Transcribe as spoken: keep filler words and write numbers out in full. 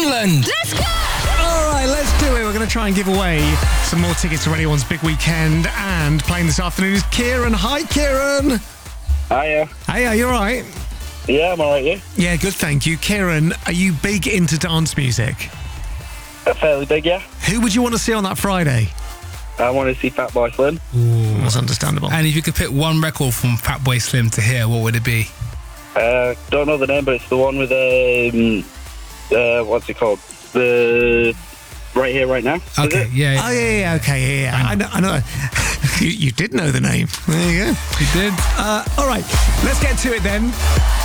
Finland. Let's go! All right, let's do it. We're going to try and give away some more tickets to Radio one's Big Weekend. And playing this afternoon is Kieran. Hi, Kieran. Hiya. Hiya, you all right? Yeah, I'm all right, you? Yeah, good, thank you. Kieran, are you big into dance music? Uh, fairly big, yeah. Who would you want to see on that Friday? I want to see Fatboy Slim. Ooh, that's understandable. And if you could pick one record from Fatboy Slim to hear, what would it be? Uh, don't know the name, but it's the one with, um, uh, what's it called? The Right Here, Right Now. Is Okay, it? yeah. Oh, yeah, yeah, okay, yeah, yeah. I know. I know. you, you did know the name. There you go. You did? Uh, all right, let's get to it then.